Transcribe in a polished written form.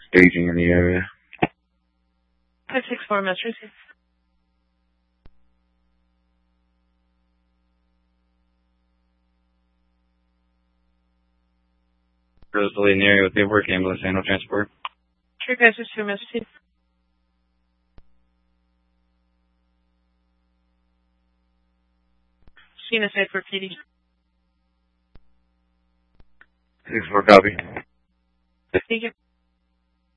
staging in the area. 564 Master. Rosalie in the area with the work ambulance, handle transport. 3562 Master. Scene aside for PD. 6-4 copy. Thank you.